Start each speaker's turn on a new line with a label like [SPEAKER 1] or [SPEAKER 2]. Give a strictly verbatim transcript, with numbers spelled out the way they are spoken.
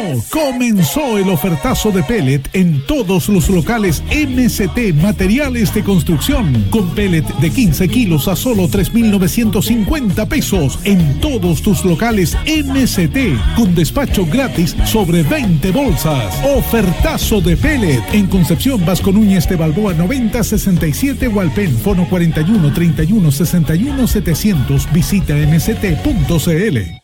[SPEAKER 1] Comenzó el ofertazo de pellet en todos los locales M S T Materiales de Construcción, con pellet de quince kilos a solo tres mil novecientos cincuenta pesos en todos tus locales M S T, con despacho gratis sobre veinte bolsas. Ofertazo de pellet en Concepción Vasco Núñez de Balboa noventa sesenta y siete Hualpén, fono cuarenta y uno treinta y uno sesenta y uno setecientos. Visita m s t punto c l.